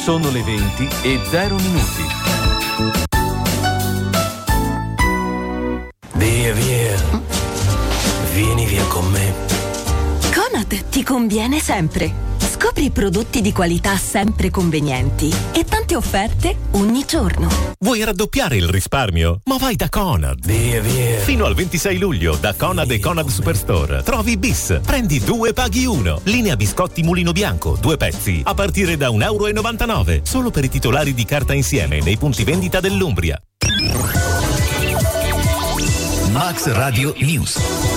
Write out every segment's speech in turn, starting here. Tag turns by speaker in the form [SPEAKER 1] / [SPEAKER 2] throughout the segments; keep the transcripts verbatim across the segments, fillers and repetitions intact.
[SPEAKER 1] Sono le venti e zero minuti.
[SPEAKER 2] Via, via. Vieni via con me.
[SPEAKER 3] Conad ti conviene sempre. Scopri prodotti di qualità sempre convenienti e tante offerte ogni giorno.
[SPEAKER 4] Vuoi raddoppiare il risparmio? Ma vai da Conad.
[SPEAKER 2] Via, via.
[SPEAKER 4] Fino al ventisei luglio da Conad via. E Conad Superstore trovi bis, prendi due paghi uno. Linea biscotti Mulino Bianco, due pezzi a partire da un euro e novantanove, solo per i titolari di carta insieme nei punti vendita dell'Umbria.
[SPEAKER 5] Max Radio News.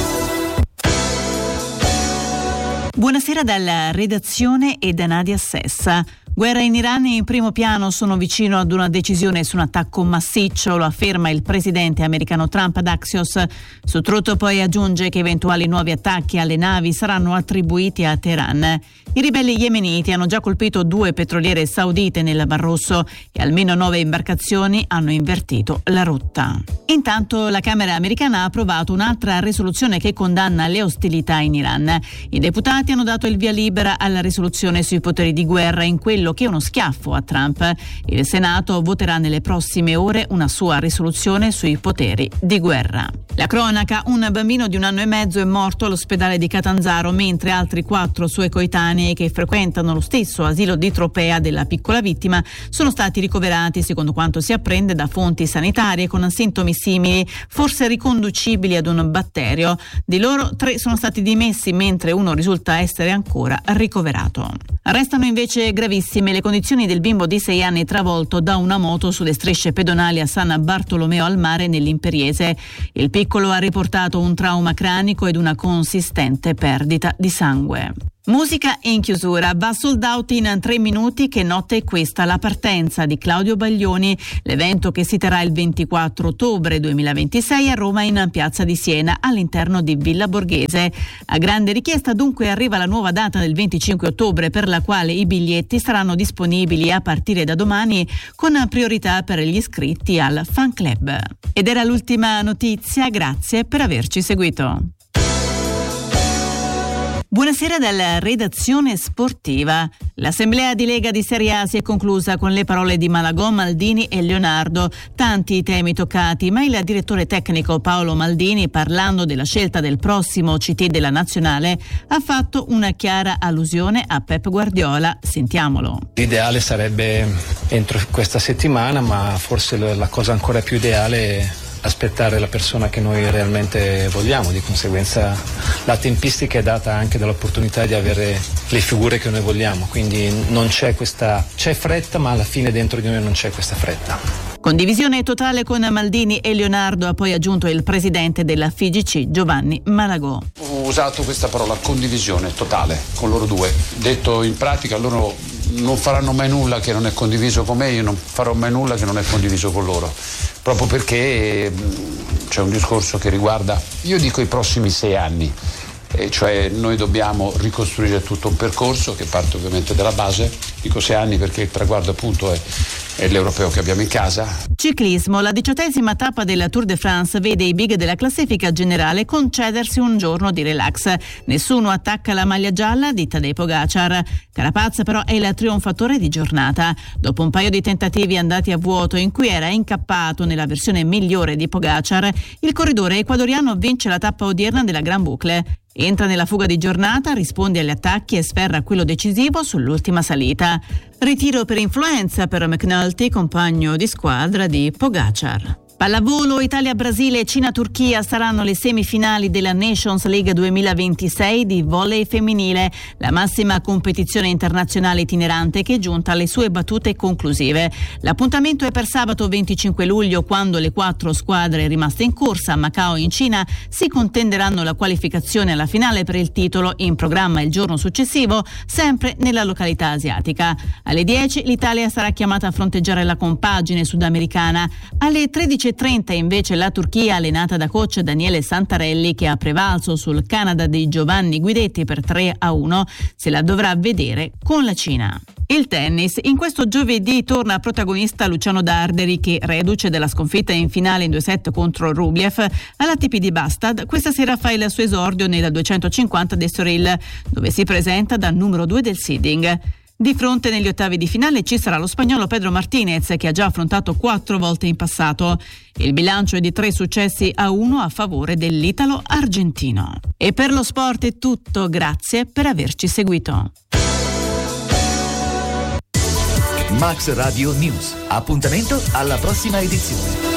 [SPEAKER 6] Buonasera dalla redazione e da Nadia Sessa. Guerra in Iran in primo piano, sono vicino ad una decisione su un attacco massiccio, lo afferma il presidente americano Trump ad Axios. Su Truth poi aggiunge che eventuali nuovi attacchi alle navi saranno attribuiti a Teheran. I ribelli yemeniti hanno già colpito due petroliere saudite nel Mar Rosso e almeno nove imbarcazioni hanno invertito la rotta. Intanto la Camera americana ha approvato un'altra risoluzione che condanna le ostilità in Iran. I deputati hanno dato il via libera alla risoluzione sui poteri di guerra in quello che è uno schiaffo a Trump. Il Senato voterà nelle prossime ore una sua risoluzione sui poteri di guerra. La cronaca: un bambino di un anno e mezzo è morto all'ospedale di Catanzaro, mentre altri quattro suoi coetanei che frequentano lo stesso asilo di Tropea della piccola vittima sono stati ricoverati, secondo quanto si apprende da fonti sanitarie, con sintomi simili, forse riconducibili ad un batterio. Di loro tre sono stati dimessi, mentre uno risulta essere ancora ricoverato. Restano invece gravissime le condizioni del bimbo di sei anni travolto da una moto sulle strisce pedonali a San Bartolomeo al Mare nell'Imperiese. Il piccolo ha riportato un trauma cranico ed una consistente perdita di sangue. Musica in chiusura, va sold out in tre minuti. Che notte è questa? La partenza di Claudio Baglioni, l'evento che si terrà il ventiquattro ottobre duemilaventisei a Roma in Piazza di Siena all'interno di Villa Borghese. A grande richiesta dunque arriva la nuova data del venticinque ottobre, per la quale i biglietti saranno disponibili a partire da domani con priorità per gli iscritti al fan club. Ed era l'ultima notizia, grazie per averci seguito. Buonasera dalla redazione sportiva. L'assemblea di Lega di Serie A si è conclusa con le parole di Malagò, Maldini e Leonardo. Tanti i temi toccati, ma il direttore tecnico Paolo Maldini, parlando della scelta del prossimo C T della Nazionale, ha fatto una chiara allusione a Pep Guardiola. Sentiamolo.
[SPEAKER 7] L'ideale sarebbe entro questa settimana, ma forse la cosa ancora più ideale è aspettare la persona che noi realmente vogliamo. Di conseguenza la tempistica è data anche dall'opportunità di avere le figure che noi vogliamo, quindi non c'è questa c'è fretta, ma alla fine dentro di noi non c'è questa fretta.
[SPEAKER 6] Condivisione totale con Maldini e Leonardo, ha poi aggiunto il presidente della F I G C Giovanni Malagò.
[SPEAKER 8] Ho usato questa parola, condivisione totale, con loro due. Detto in pratica, loro non faranno mai nulla che non è condiviso con me, io non farò mai nulla che non è condiviso con loro, proprio perché c'è un discorso che riguarda, io dico, i prossimi sei anni, e cioè noi dobbiamo ricostruire tutto un percorso che parte ovviamente dalla base. Dico sei anni perché il traguardo appunto è è l'europeo che abbiamo in casa.
[SPEAKER 6] Ciclismo, la diciottesima tappa della Tour de France vede i big della classifica generale concedersi un giorno di relax. Nessuno attacca la maglia gialla di Tadej Pogacar. Carapaz però è il trionfatore di giornata. Dopo un paio di tentativi andati a vuoto in cui era incappato nella versione migliore di Pogacar, il corridore ecuadoriano vince la tappa odierna della Gran Boucle. Entra nella fuga di giornata, risponde agli attacchi e sferra quello decisivo sull'ultima salita. Ritiro per influenza per McNulty, compagno di squadra di Pogacar. Pallavolo, Italia-Brasile e Cina-Turchia saranno le semifinali della Nations League duemilaventisei di volley femminile, la massima competizione internazionale itinerante che è giunta alle sue battute conclusive. L'appuntamento è per sabato venticinque luglio, quando le quattro squadre rimaste in corsa a Macao in Cina si contenderanno la qualificazione alla finale per il titolo, in programma il giorno successivo, sempre nella località asiatica. Alle dieci l'Italia sarà chiamata a fronteggiare la compagine sudamericana. Alle tredici e trenta invece la Turchia, allenata da coach Daniele Santarelli, che ha prevalso sul Canada di Giovanni Guidetti per tre a uno, se la dovrà vedere con la Cina. Il tennis, in questo giovedì torna protagonista Luciano Darderi, che, reduce dalla sconfitta in finale in due set contro Rublev all'A T P di Bastad, questa sera fa il suo esordio nella duecentocinquanta d'Estoril, dove si presenta dal numero due del seeding. Di fronte negli ottavi di finale ci sarà lo spagnolo Pedro Martinez, che ha già affrontato quattro volte in passato. Il bilancio è di tre successi a uno a favore dell'italo argentino. E per lo sport è tutto, grazie per averci seguito.
[SPEAKER 5] Max Radio News. Appuntamento alla prossima edizione.